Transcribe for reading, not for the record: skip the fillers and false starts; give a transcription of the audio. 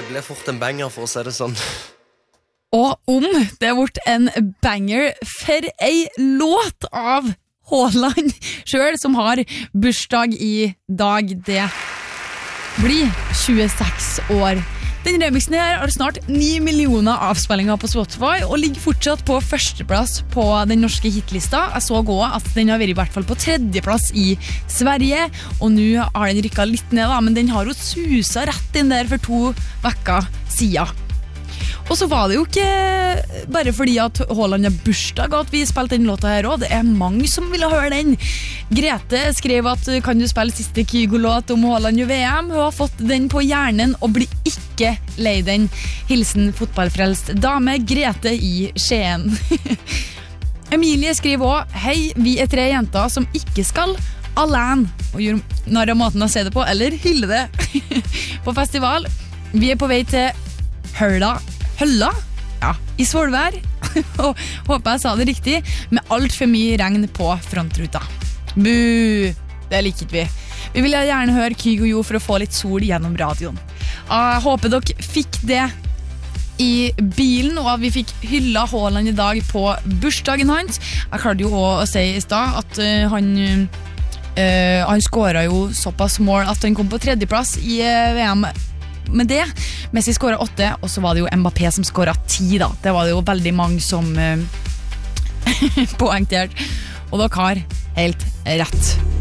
ble fort en banger, for å si det sånn. Og om det har vært en banger for ei låt av Haaland selv, som har bursdag i dag, det blir 26 år. Den remixen her har snart 9 millioner avspillinger på Spotify og ligger fortsatt på førsteplass på den norske hitlista. Jeg så gå at den har vært i hvert fall på tredjeplass i Sverige, og nå har den rykket litt ned, da, men den har jo suset rett inn der for 2 vekker siden. Og så var det jo ikke bare fordi at Haaland har bursdag at vi spilte den låta her også. Det er mange som ville høre den. Grete skrev at kan du spille siste Kygo-låt om Haaland i VM? Hun har fått den på hjernen og blir ikke lei den. Hilsen fotballfrelst dame Grete i Skien. Emilie skriver også: hei, vi er 3 jenter som ikke skal alene, og gjør narr av måten å se det på, eller hylle det, på festival. Vi er på vei til Hølla, ja, i Svolvær, og håper jeg sa det riktig, med alt for mye regn på frontruta. Bu, det liker vi. Vi vil gjerne høre Kygo Jo for å få litt sol gjennom radioen. Jeg håper dere fikk det i bilen, og at vi fikk hylla Haaland i dag på bursdagen hans. Jeg klarte jo også å si i sted at han skåret jo såpass mål at han kom på 3. plass i VM med det. Messi skåret 8, og så var det jo Mbappé som skåret 10 da. Det var det jo veldig mange som poengterte, og dere har helt rett.